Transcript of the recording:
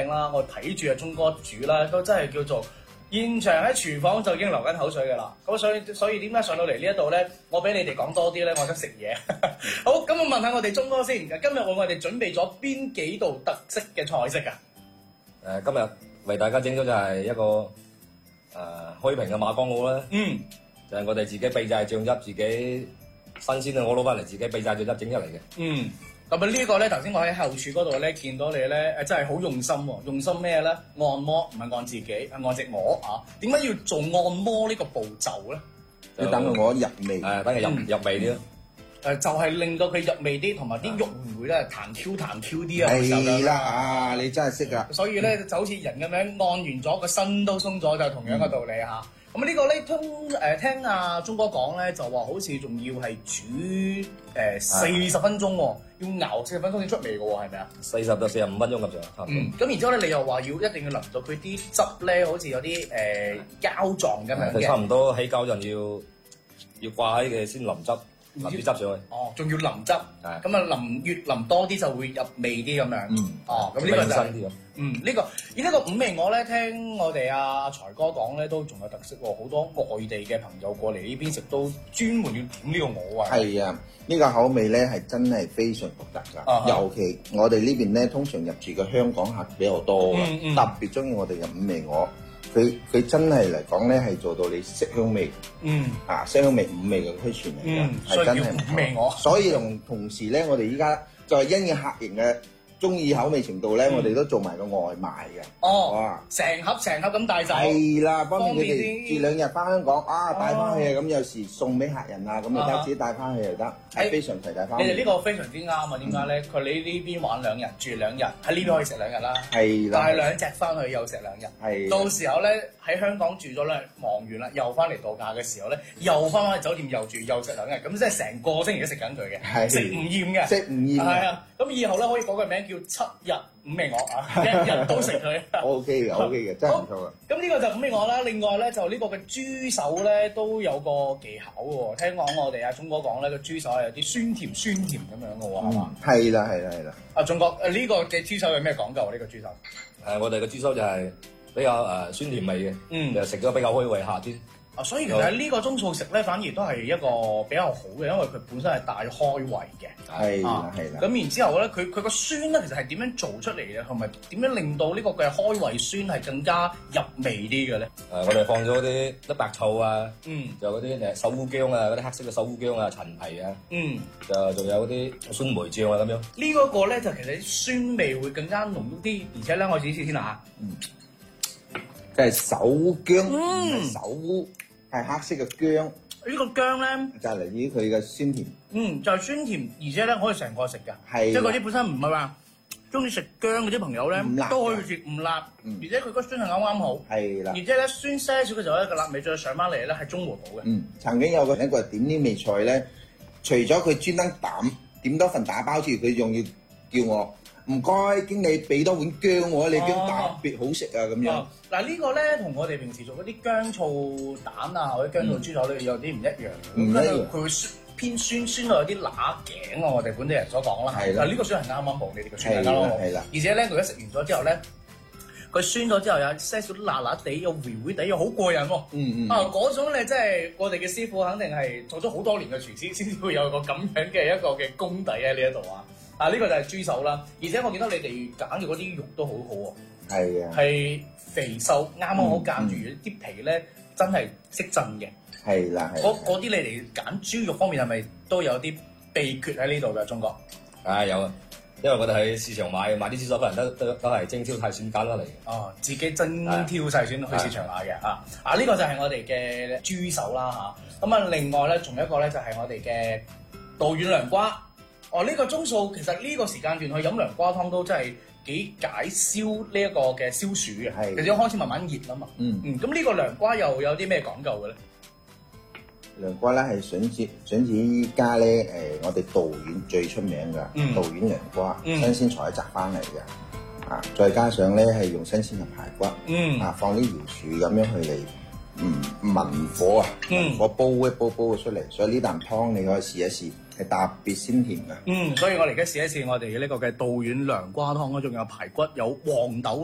靚啦，我睇住阿鐘哥煮啦，都真係叫做現場喺廚房就已經流緊口水㗎啦。咁所以點解上到嚟呢一度咧，我俾你哋講多啲咧，我想食嘢。好，咁我問下我哋鐘哥先，今日我哋準備咗邊幾道特色嘅菜式啊？ 今日為大家整咗就係一個開平嘅馬崗澳啦。就係我哋自己秘製醬汁，自己新鮮嘅我攞翻嚟，自己秘製醬汁整出嚟嘅。 咁啊呢個咧，頭先我喺後廚嗰度咧見到你咧，真係好用心喎！用心咩咧？按摩唔係按自己，係按隻鵝啊！點解要做按摩呢個步驟咧？ 要等個鵝入味， 等佢入味啲咯。 就係令到佢入味啲，同埋啲肉唔會咧彈 Q 啲啊！ 係啦，你真係識㗎。 所以咧就好似人咁樣按完咗個身都鬆咗，就係同樣嘅道理嚇。咁呢個咧聽阿鐘哥講咧，就話好似仲要係煮40分鐘喎，要熬40分鐘先出味嘅喎，係咪啊 ？40到45分鐘咁上下，差唔多。 咁然之後咧，你又話要一定要淋到佢啲汁咧，好似有啲膠狀咁樣嘅。 佢差唔多起膠陣要掛喺嘅先淋汁。淋啲汁上去。 仲要淋汁。咁啊越淋多啲就會入味啲咁樣。咁呢個就係呢個五味鵝咧，聽我哋阿財哥講咧，都仲有特色喎。好多外地嘅朋友過嚟呢邊食都專門要點呢個鵝啊。 係啊，呢個口味咧係真係非常獨特㗎。尤其我哋呢邊咧，通常入住嘅香港客比較多㗎，特別中意我哋嘅五味鵝。佢真係嚟講咧，係做到你色香味，色香味五味嘅俱全嚟嘅，係真係五味鵝。 所以同時咧，我哋依家就係因應客型嘅中意口味程度咧，我哋都做埋個外賣嘅。 哇！成盒咁帶走。 係啦，幫佢哋住2日翻香港帶翻去啊！咁有時送俾客人啊，咁你睇自己帶翻去又得，係非常齊帶翻。 你哋呢個非常之啱啊！點解咧？你呢邊玩2日，住2日，喺呢邊可以食2日啦。 係啦。 帶2隻翻去又食2日。係。到時候咧喺香港住咗2日，忙完啦，又翻嚟度假嘅時候咧，又翻返去酒店又住又食2日，咁即係成個星期都食緊佢嘅，食唔厭嘅。 食唔厭。 係啊，咁以後咧可以改個名叫7日五味鵝啊，日日都食佢。 OK 嘅，真係唔錯啊！ 咁呢個就五味鵝啦。另外咧就呢個嘅豬手咧都有個技巧喎。聽講我哋阿鐘哥講咧個豬手係有啲酸甜咁樣嘅喎，係嘛？係啦。 阿鐘哥，呢個嘅豬手有咩講究？呢個豬手？ 我哋嘅豬手就係比較酸甜味嘅，就食咗比較開胃下啲。 所以其實喺呢個鐘數食咧，反而都係一個比較好嘅，因為佢本身係帶開胃嘅。 係啦。 咁然之後咧，佢個酸咧，其實係點樣做出嚟嘅？同埋點樣令到呢個嘅開胃酸係更加入味啲嘅咧？ 我哋放咗啲白醋啊，就嗰啲手烏薑啊，嗰啲黑色嘅手烏薑啊、陳皮啊，就仲有啲酸梅醬啊咁樣。 呢嗰個咧就其實啲酸味會更加濃郁啲，而且咧我試先啦即係手薑，手烏。係黑色嘅薑， 呢個薑咧就係嚟於佢嘅酸甜， 就係酸甜，而且咧可以成個食嘅，即係嗰啲本身唔係話中意食薑嗰啲朋友咧，都可以食唔辣，而且佢個酸係啱好，係啦，而且咧酸些少嘅時候咧個辣味再上翻嚟咧係中和到嘅。 曾經有一個點呢味菜咧，除咗佢專登點多份打包之餘，佢仲要叫我。唔該，經理俾多碗薑喎，你薑特別好食啊咁樣。 嗱呢個咧同我哋平時做嗰啲薑醋蛋啊或者薑醋豬手咧有啲唔一樣。佢會偏酸到有啲乸頸啊！我哋本地人所講啦。係啦。呢個酸係啱啱好，你哋個酸係啱啱好。係啦。而且咧，佢一食完咗之後咧，佢酸咗之後有些少辣辣地，又回回地，又好過癮喎。嗰種咧，即係我哋嘅師傅肯定係做咗好多年嘅廚師，先至會有個咁樣嘅一個嘅功底喺呢一度啊！呢個就係豬手啦，而且我見到你哋揀嘅嗰啲肉都好好喎。係啊，係肥瘦啱啱好揀住，啲皮咧真係識震嘅。係啦，嗰啲你哋揀豬肉方面係咪都有啲秘訣喺呢度嘅？鐘哥？ 有啊，因為我哋喺市場買啲豬手可能都係精挑細選揀翻嚟嘅。 自己精挑細選去市場買嘅。呢個就係我哋嘅豬手啦嚇。咁啊，另外咧仲有一個咧就係我哋嘅道遠涼瓜。呢個鐘數其實呢個時間段去飲涼瓜湯都真係幾解燒呢一個嘅消暑嘅，其實開始慢慢熱啦嘛。咁呢個涼瓜又有啲咩講究嘅咧？ 涼瓜咧係選自依家咧我哋道遠最出名嘅道遠涼瓜，新鮮採摘翻嚟嘅，再加上咧係用新鮮嘅排骨，放啲瑤柱咁樣去嚟。文火火煲一煲出嚟，所以呢啖湯你可以試一試，係特別鮮甜嘅。 所以我哋而家試一試我哋呢個嘅道遠涼瓜湯，仲有排骨，有黃豆。